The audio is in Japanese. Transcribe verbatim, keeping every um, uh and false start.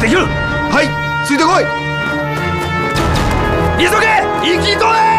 できる。 はい、ついてこい。 急げ、行きとえ。